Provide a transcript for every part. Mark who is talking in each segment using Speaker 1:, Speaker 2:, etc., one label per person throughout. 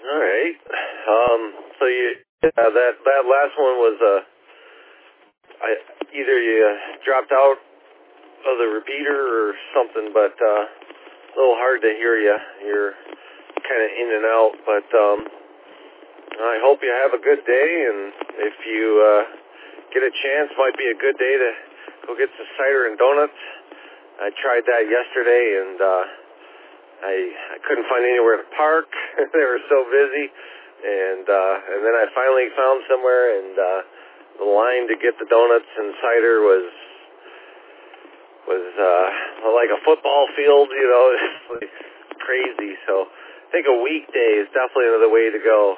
Speaker 1: All right. So that last one was either you dropped out of the repeater or something, but a little hard to hear you. You're kind of in and out, but I hope you have a good day, and if you get a chance, might be a good day to go get some cider and donuts. I tried that yesterday, and I couldn't find anywhere to park. They were so busy, and then I finally found somewhere, and the line to get the donuts and cider was like a football field, you know. It's like crazy. So I think a weekday is definitely another way to go.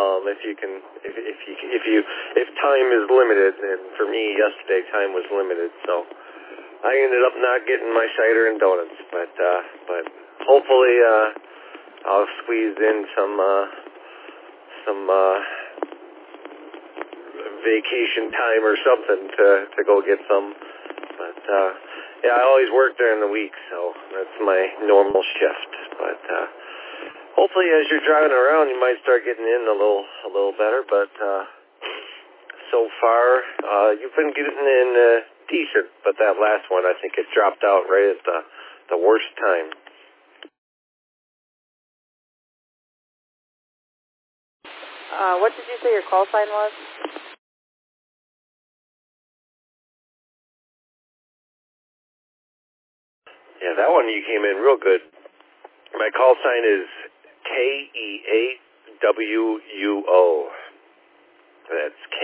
Speaker 1: If time is limited, and for me yesterday time was limited, so I ended up not getting my cider and donuts, but hopefully I'll squeeze in some vacation time or something to go get some. But yeah, I always work during the week, so that's my normal shift. But hopefully, as you're driving around, you might start getting in a little better. But so far, you've been getting in decent. But that last one, I think it dropped out right at the worst time.
Speaker 2: What did you say your call sign was?
Speaker 1: Yeah, that one you came in real good. My call sign is KEAWUO. That's